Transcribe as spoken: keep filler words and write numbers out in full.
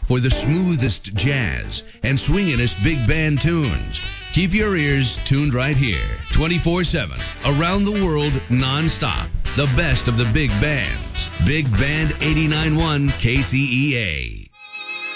for the smoothest jazz and swingingest big band tunes. Keep your ears tuned right here, twenty-four seven, around the world, nonstop. The best of the big bands. Big Band eighty-nine point one K C E A.